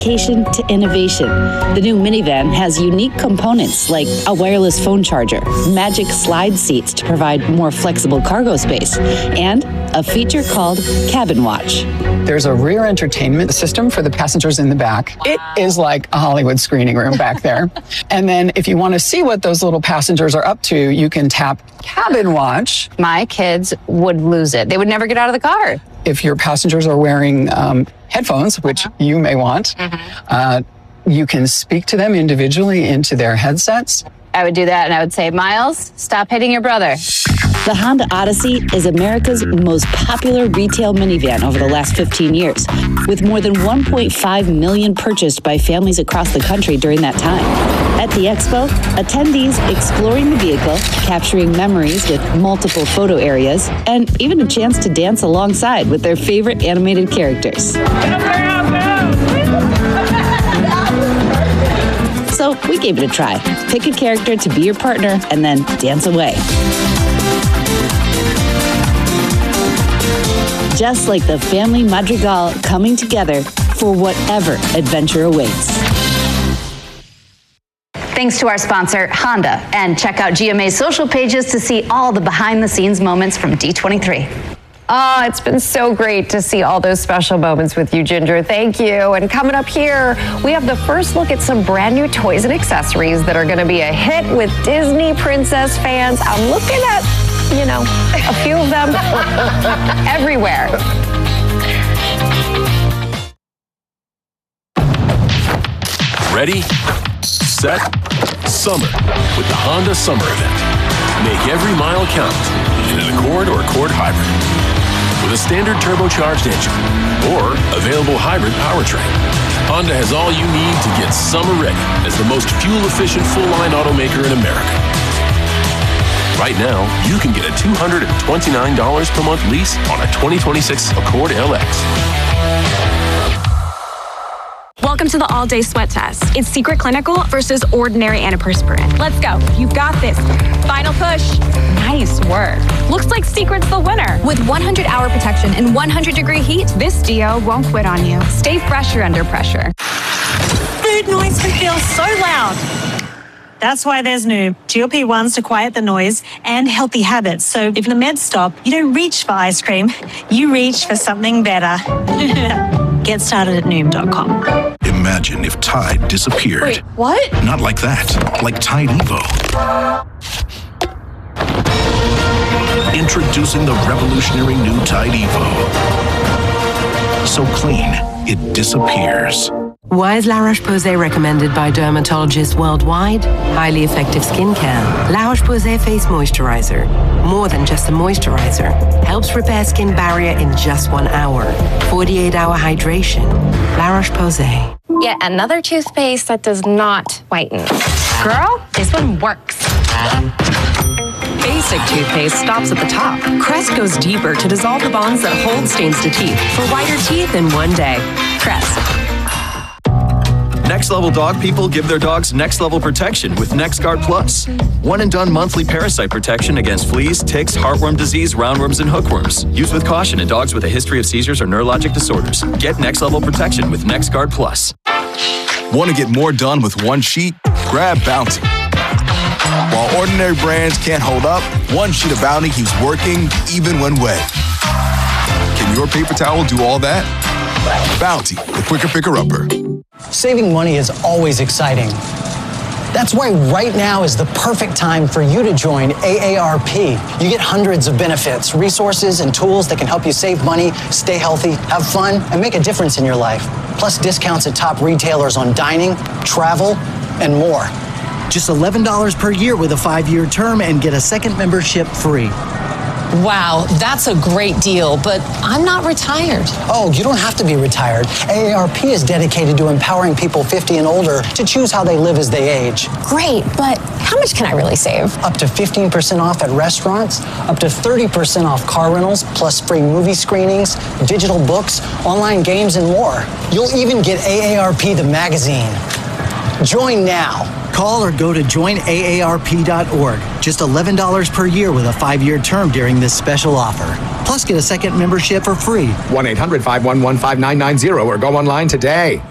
To innovation. The new minivan has unique components like a wireless phone charger, magic slide seats to provide more flexible cargo space, and a feature called Cabin Watch. There's a rear entertainment system for the passengers in the back. It is like a Hollywood screening room back there. And then if you want to see what those little passengers are up to, you can tap Cabin Watch. My kids would lose it. They would never get out of the car. If your passengers are wearing headphones, which you may want, you can speak to them individually into their headsets. I would do that and I would say, Miles, stop hitting your brother. The Honda Odyssey is America's most popular retail minivan over the last 15 years, with more than 1.5 million purchased by families across the country during that time. At the expo, attendees exploring the vehicle, capturing memories with multiple photo areas, and even a chance to dance alongside with their favorite animated characters. So we gave it a try. Pick a character to be your partner and then dance away. Just like the family Madrigal coming together for whatever adventure awaits. Thanks to our sponsor, Honda. And check out GMA's social pages to see all the behind-the-scenes moments from D23. Oh, it's been so great to see all those special moments with you, Ginger. Thank you. And coming up here, we have the first look at some brand new toys and accessories that are going to be a hit with Disney princess fans. I'm looking at, a few of them everywhere. Ready, set, summer with the Honda Summer Event. Make every mile count in an Accord or Accord Hybrid with a standard turbocharged engine or available hybrid powertrain. Honda has all you need to get summer ready as the most fuel-efficient full-line automaker in America. Right now, you can get a $229 per month lease on a 2026 Accord LX. Welcome to the all-day sweat test. It's Secret Clinical versus ordinary antiperspirant. Let's go. You've got this. Final push. Nice work. Looks like Secret's the winner. With 100-hour protection in 100-degree heat, this Dio won't quit on you. Stay fresher under pressure. Food noise can feel so loud. That's why there's new GLP-1s to quiet the noise and healthy habits. So if the meds stop, you don't reach for ice cream. You reach for something better. Get started at Noom.com. Imagine if Tide disappeared. Wait, what? Not like that. Like Tide Evo. Introducing the revolutionary new Tide Evo. So clean, it disappears. Why is La Roche-Posay recommended by dermatologists worldwide? Highly effective skincare. La Roche-Posay Face Moisturizer. More than just a moisturizer. Helps repair skin barrier in just 1 hour. 48-hour hydration. La Roche-Posay. Yet another toothpaste that does not whiten. Girl, this one works. Basic toothpaste stops at the top. Crest goes deeper to dissolve the bonds that hold stains to teeth for whiter teeth in 1 day. Crest. Next Level dog people give their dogs next level protection with NexGard Plus. One and done monthly parasite protection against fleas, ticks, heartworm disease, roundworms, and hookworms. Used with caution in dogs with a history of seizures or neurologic disorders. Get next level protection with NexGard Plus. Want to get more done with one sheet? Grab Bounty. While ordinary brands can't hold up, one sheet of Bounty keeps working even when wet. Can your paper towel do all that? Bounty, the quicker picker-upper. Saving money is always exciting. That's why right now is the perfect time for you to join AARP. You get hundreds of benefits, resources, and tools that can help you save money, stay healthy, have fun, and make a difference in your life. Plus discounts at top retailers on dining, travel, and more. Just $11 per year with a 5-year term and get a second membership free. Wow, that's a great deal, but I'm not retired. Oh, you don't have to be retired. AARP is dedicated to empowering people 50 and older to choose how they live as they age. Great, but how much can I really save? Up to 15% off at restaurants, up to 30% off car rentals, plus free movie screenings, digital books, online games, and more. You'll even get AARP the magazine. Join now. Call or go to joinaarp.org. Just $11 per year with a 5-year term during this special offer. Plus, get a second membership for free. 1-800-511-5990 or go online today.